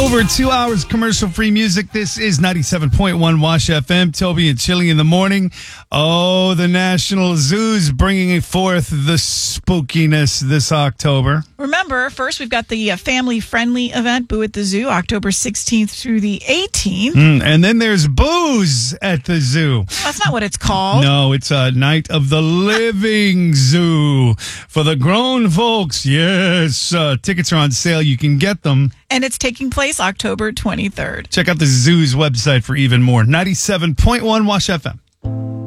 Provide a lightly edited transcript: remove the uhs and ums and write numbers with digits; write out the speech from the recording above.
Over 2 hours commercial-free music. This is 97.1 Wash FM. Toby and Chili in the morning. Oh, the National Zoo's bringing forth the spookiness this October. Remember, first we've got the family-friendly event, Boo at the Zoo, October 16th through the 18th. And then there's Booze at the Zoo. That's not what it's called. No, it's a night of the living zoo for the grown folks. Yes, tickets are on sale. You can get them. And it's taking place October 23rd. Check out the Zoo's website for even more. 97.1 Wash FM.